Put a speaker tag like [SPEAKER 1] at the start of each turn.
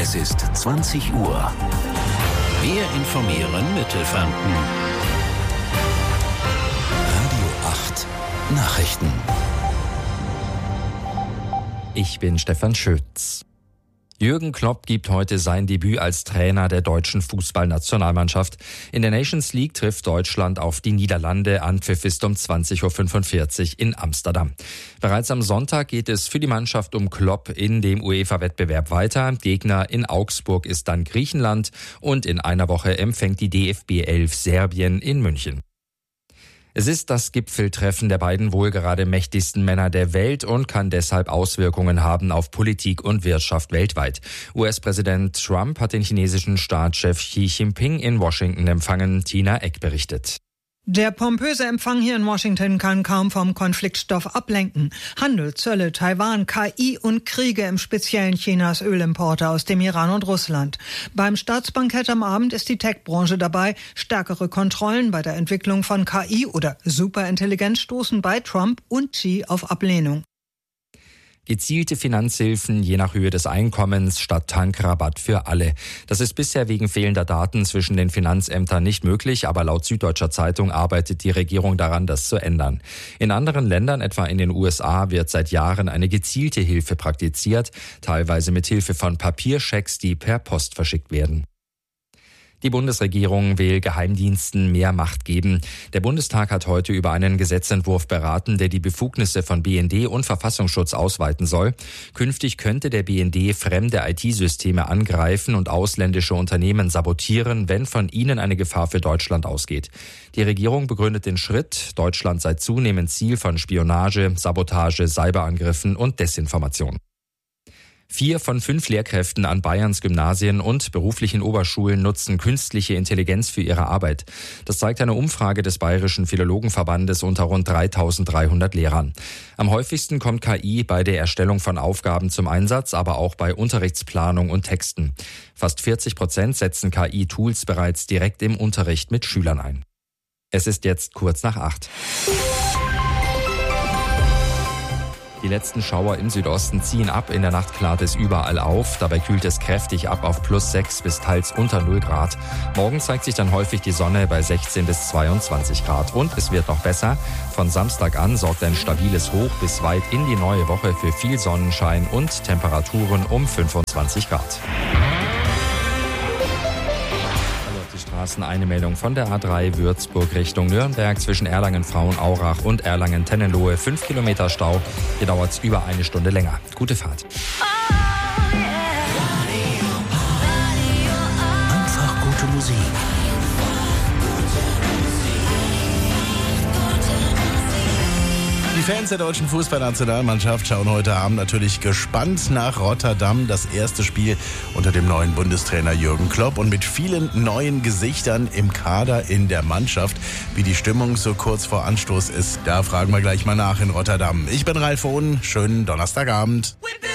[SPEAKER 1] Es ist 20 Uhr. Wir informieren Mittelfranken. Radio 8 Nachrichten.
[SPEAKER 2] Ich bin Stefan Schütz. Jürgen Klopp gibt heute sein Debüt als Trainer der deutschen Fußballnationalmannschaft. In der Nations League trifft Deutschland auf die Niederlande. Anpfiff ist um 20.45 Uhr in Amsterdam. Bereits am Sonntag geht es für die Mannschaft um Klopp in dem UEFA-Wettbewerb weiter. Gegner in Augsburg ist dann Griechenland und in einer Woche empfängt die DFB 11 Serbien in München. Es ist das Gipfeltreffen der beiden wohl gerade mächtigsten Männer der Welt und kann deshalb Auswirkungen haben auf Politik und Wirtschaft weltweit. US-Präsident Trump hat den chinesischen Staatschef Xi Jinping in Washington empfangen. Tina Eck berichtet.
[SPEAKER 3] Der pompöse Empfang hier in Washington kann kaum vom Konfliktstoff ablenken. Handel, Zölle, Taiwan, KI und Kriege, im Speziellen Chinas Ölimporte aus dem Iran und Russland. Beim Staatsbankett am Abend ist die Tech-Branche dabei. Stärkere Kontrollen bei der Entwicklung von KI oder Superintelligenz stoßen bei Trump und Xi auf Ablehnung.
[SPEAKER 2] Gezielte Finanzhilfen je nach Höhe des Einkommens statt Tankrabatt für alle. Das ist bisher wegen fehlender Daten zwischen den Finanzämtern nicht möglich, aber laut Süddeutscher Zeitung arbeitet die Regierung daran, das zu ändern. In anderen Ländern, etwa in den USA, wird seit Jahren eine gezielte Hilfe praktiziert, teilweise mit Hilfe von Papierschecks, die per Post verschickt werden. Die Bundesregierung will Geheimdiensten mehr Macht geben. Der Bundestag hat heute über einen Gesetzentwurf beraten, der die Befugnisse von BND und Verfassungsschutz ausweiten soll. Künftig könnte der BND fremde IT-Systeme angreifen und ausländische Unternehmen sabotieren, wenn von ihnen eine Gefahr für Deutschland ausgeht. Die Regierung begründet den Schritt. Deutschland sei zunehmend Ziel von Spionage, Sabotage, Cyberangriffen und Desinformation. 4 von 5 Lehrkräften an Bayerns Gymnasien und beruflichen Oberschulen nutzen künstliche Intelligenz für ihre Arbeit. Das zeigt eine Umfrage des Bayerischen Philologenverbandes unter rund 3.300 Lehrern. Am häufigsten kommt KI bei der Erstellung von Aufgaben zum Einsatz, aber auch bei Unterrichtsplanung und Texten. Fast 40% setzen KI-Tools bereits direkt im Unterricht mit Schülern ein. Es ist jetzt kurz nach 8. Die letzten Schauer im Südosten ziehen ab. In der Nacht klart es überall auf. Dabei kühlt es kräftig ab auf +6 bis teils unter 0 Grad. Morgen zeigt sich dann häufig die Sonne bei 16 bis 22 Grad. Und es wird noch besser. Von Samstag an sorgt ein stabiles Hoch bis weit in die neue Woche für viel Sonnenschein und Temperaturen um 25 Grad. Eine Meldung von der A3 Würzburg Richtung Nürnberg zwischen Erlangen-Frauenaurach und Erlangen-Tennenlohe. 5 Kilometer Stau. Hier dauert es über eine Stunde länger. Gute Fahrt.
[SPEAKER 1] Einfach gute Musik.
[SPEAKER 4] Die Fans der deutschen Fußballnationalmannschaft schauen heute Abend natürlich gespannt nach Rotterdam. Das erste Spiel unter dem neuen Bundestrainer Jürgen Klopp und mit vielen neuen Gesichtern im Kader in der Mannschaft. Wie die Stimmung so kurz vor Anstoß ist, da fragen wir gleich mal nach in Rotterdam. Ich bin Ralf Ohn, schönen Donnerstagabend.